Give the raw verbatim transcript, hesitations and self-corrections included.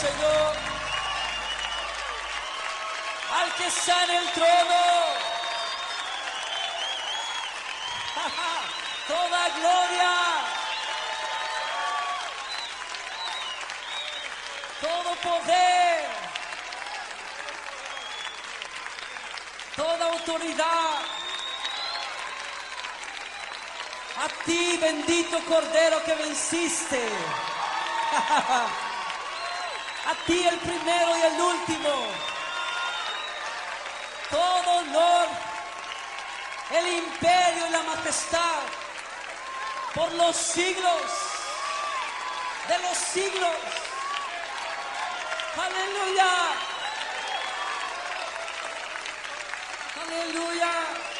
Señor, al que está en el trono. Toda gloria, todo poder, toda autoridad, a ti, bendito Cordero que venciste. A ti el primero y el último. Todo honor, el imperio y la majestad por los siglos de los siglos. Aleluya. Aleluya.